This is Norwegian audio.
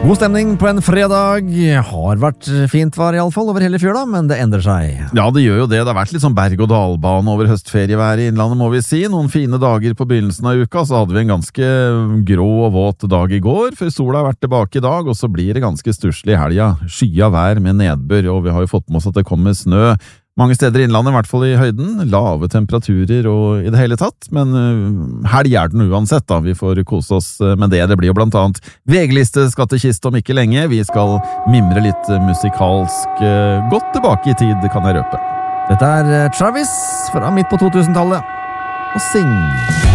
God stemning på en fredag. Har vært fint var I alle fall over hele fjøla, men det endrer seg. Ja, det gjør jo det. Det har vært litt sånn berg-og-dal-bane over høstferieværet I Innlandet, må vi si. Noen fine dager på begynnelsen av uka, så hadde vi en ganske grå og våt dag I går, før sola har vært tilbake I dag, og så blir det ganske stusslig I helga. Skya vær med nedbør, og vi har jo fått med oss at det kommer snø. Mange steder I Innlandet, I hvert fall I høyden, lave temperaturer og I det hele tatt, men helg den uansett da, vi får kose oss med det. Det blir jo blant annet VG-liste skattekiste om ikke lenge, vi skal mimre litt musikalsk godt tilbake I tid, kan jeg røpe. Dette Travis fra midt på 2000-tallet, og Sing.